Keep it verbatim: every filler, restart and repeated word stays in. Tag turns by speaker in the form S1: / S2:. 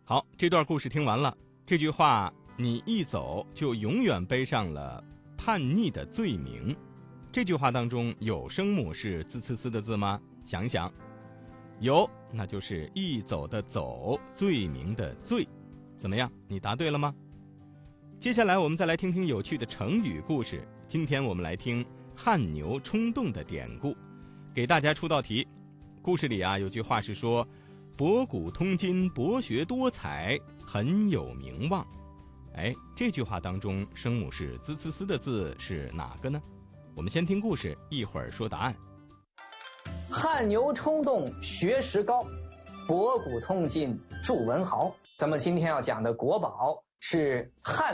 S1: 好，这段故事听完了，这句话你一走就永远背上了叛逆的罪名。这句话当中有声母是滋呲呲的字吗？想一想，有，那就是一走的走，罪名的罪。怎么样，你答对了吗？接下来我们再来听听有趣的成语故事。今天我们来听汗牛充栋的典故，给大家出道题。故事里啊有句话是说，博古通今，博学多才，很有名望。哎，这句话当中声母是滋呲呲的字是哪个呢？我们先听故事，一会儿说答案。
S2: 汗牛充栋，学识高，博古通今，著文豪。咱们今天要讲的国宝是汉